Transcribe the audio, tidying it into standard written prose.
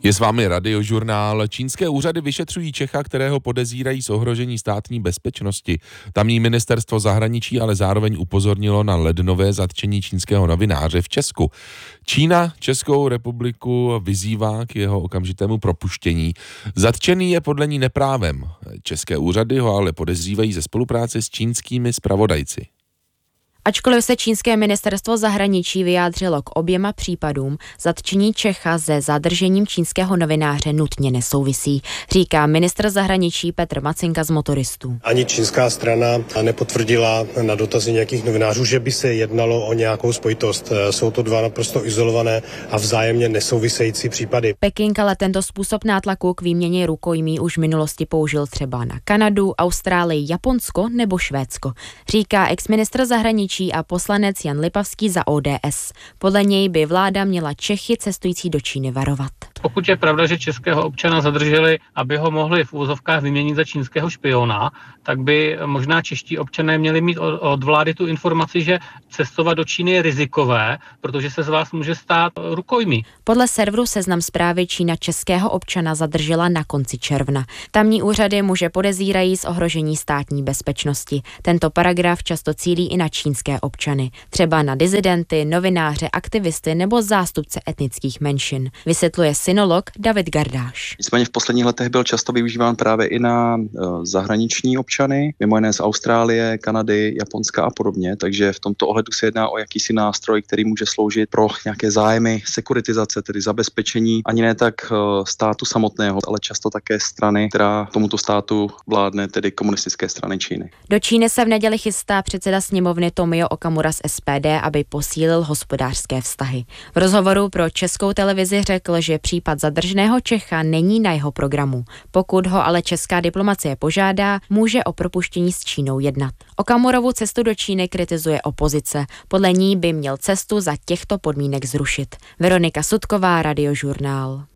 Je s vámi Radiožurnál. Čínské úřady vyšetřují Čecha, kterého podezírají z ohrožení státní bezpečnosti. Tamní ministerstvo zahraničí ale zároveň upozornilo na lednové zatčení čínského novináře v Česku. Čína Českou republiku vyzývá k jeho okamžitému propuštění. Zatčený je podle ní neprávem. České úřady ho ale podezřívají ze spolupráce s čínskými zpravodajci. Ačkoliv se čínské ministerstvo zahraničí vyjádřilo k oběma případům, zatčení Čecha se zadržením čínského novináře nutně nesouvisí, říká ministr zahraničí Petr Macinka z Motoristů. Ani čínská strana nepotvrdila na dotazy nějakých novinářů, že by se jednalo o nějakou spojitost. Jsou to dva naprosto izolované a vzájemně nesouvisející případy. Peking ale tento způsob nátlaku k výměně rukojmí už v minulosti použil třeba na Kanadu, Austrálii, Japonsko nebo Švédsko, říká exministr zahraničí a poslanec Jan Lipavský za ODS. Podle něj by vláda měla Čechy cestující do Číny varovat. Pokud je pravda, že českého občana zadrželi, aby ho mohli v úvozovkách vyměnit za čínského špiona, tak by možná čeští občané měli mít od vlády tu informaci, že cestovat do Číny je rizikové, protože se z vás může stát rukojmí. Podle serveru Seznam Zprávy Čína českého občana zadržela na konci června. Tamní úřady muže podezírají z ohrožení státní bezpečnosti. Tento paragraf často cílí i na čínské občany, třeba na dizidenty, novináře, aktivisty nebo zástupce etnických menšin, vysvětluje sinolog David Gardáš. Nicméně v posledních letech byl často využíván právě i na zahraniční občany, mimo jiné z Austrálie, Kanady, Japonska a podobně, takže v tomto ohledu se jedná o jakýsi nástroj, který může sloužit pro nějaké zájmy sekuritizace, tedy zabezpečení ani ne tak státu samotného, ale často také strany, která tomuto státu vládne, tedy komunistické strany Číny. Do Číny se v neděli chystá předseda sněmovny Tomio Okamura z SPD, aby posílil hospodářské vztahy. V rozhovoru pro Českou televizi řekl, že případ zadrženého Čecha není na jeho programu. Pokud ho ale česká diplomacie požádá, může o propuštění s Čínou jednat. Okamurovu cestu do Číny kritizuje opozice. Podle ní by měl cestu za těchto podmínek zrušit. Veronika Sudková, Radiožurnál.